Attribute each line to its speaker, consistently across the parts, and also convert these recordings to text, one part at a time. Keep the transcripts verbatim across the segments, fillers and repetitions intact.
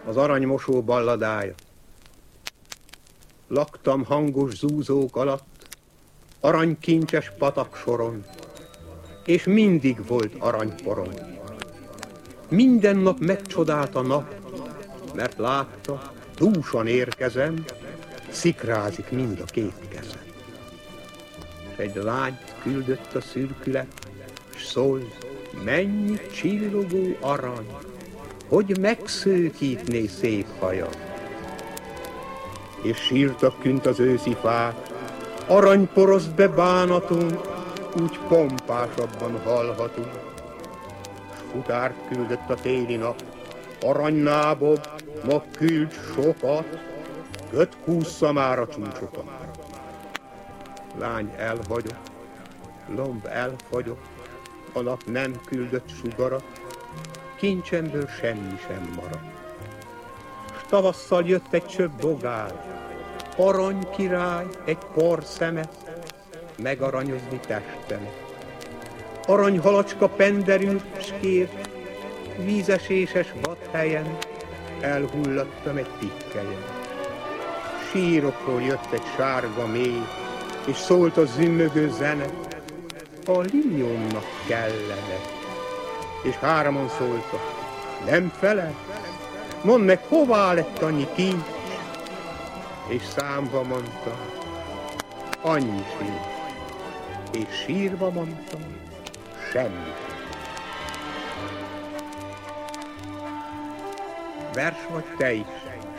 Speaker 1: Az aranymosó balladája. Laktam hangos zúzók alatt, aranykincses patak soron, és mindig volt aranyporon. Minden nap megcsodált a nap, mert látta, dúsan érkezem, szikrázik mind a két kezem. S egy lányt küldött a szürkület, s szólt, mennyi csillogó arany, hogy megszőkítné szép haja. És sírtak künt az őszi fák, aranyporoszt be bánatunk, úgy pompásabban hallhatunk. S futárt küldött a téli nap, aranynábob, ma küld sokat, köt kússza már a csúcsokat. Lány elhagyott, lomb elfagyott, a nap nem küldött sugarat, kincsemből semmi sem maradt. S tavasszal jött egy csöbb bogár, arany király egy por szemet, megaranyozni testemet. Aranyhalacska penderült, s kért, vízeséses vadhelyen elhullattam egy tikkelyen. Sírokról jött egy sárga mély, és szólt a zümmögő zene, a Linyonnak kellene. És hárman szóltak, nem feled? Mondd meg, hová lett annyi kincs? És számba mondtam, annyi sincs. És sírva mondtam, semmi. Vers vagy te is.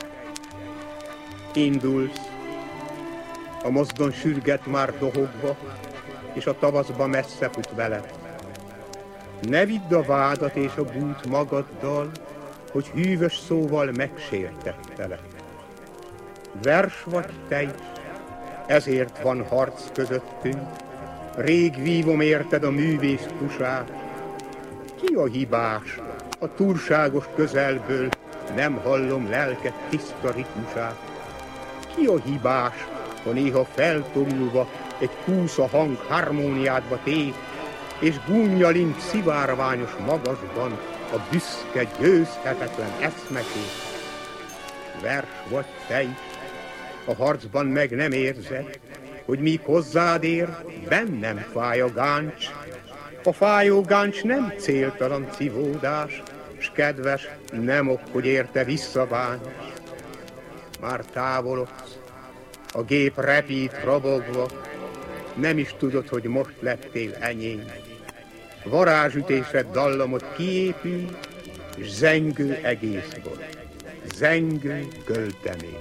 Speaker 1: Indulsz, a mozdon sürget már dohogva, és a tavaszba messze fut veled. Ne vidd a vádat és a bút magaddal, hogy hűvös szóval megsértettelek. Vers vagy te is, ezért van harc közöttünk, rég vívom érted a művész pusát. Ki a hibás, a túlságos közelből nem hallom lelked tiszta ritmusát? Ki a hibás, ha néha feltorulva egy kúsza hang harmóniádba tép, és gúnyalint szivárványos magasban a büszke, győzhetetlen eszmekét? Vers vagy te is, a harcban meg nem érzed, hogy míg hozzád ér, bennem fáj a gáncs. A fájó gáncs nem céltalan civódás, s kedves, nem ok, hogy érte visszabánts. Már távolodsz, a gép repít rabogva, nem is tudod, hogy most lettél enyém. Varázsütésed dallamot kiépül, és zengő egész volt, zengő költemény.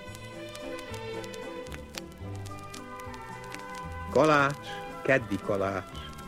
Speaker 1: Kalács, keddi kalács.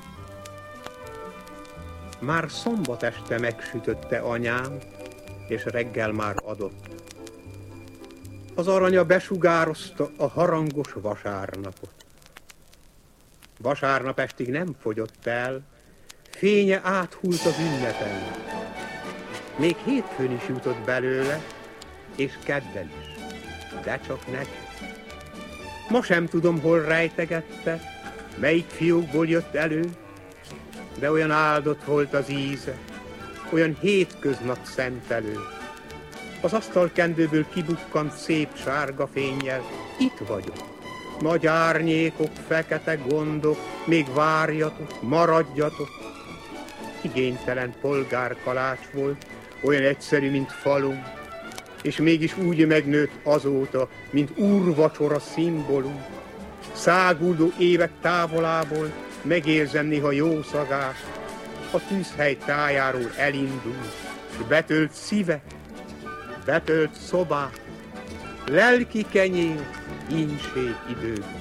Speaker 1: Már szombat este megsütötte anyám, és reggel már adott. Az aranya besugározta a harangos vasárnapot. Vasárnap estig nem fogyott el, fénye áthult az ünnepen. Még hétfőn is jutott belőle, és kedden is, de csak neki. Ma sem tudom, hol rejtegette, melyik fiókból jött elő, de olyan áldott volt az íze, olyan hétköznap szentelő. Az asztalkendőből kibukkant szép sárga fénnyel, itt vagyok. Nagy árnyékok, fekete gondok, még várjatok, maradjatok. Igénytelen polgárkalács volt, olyan egyszerű, mint falunk, és mégis úgy megnőtt azóta, mint úrvacsora szimbólum. Száguldó évek távolából megérzem néha jó szagát, a tűzhely tájáról elindul, és betölt szíve, betölt szobát, lelki kenyér, ínség idő.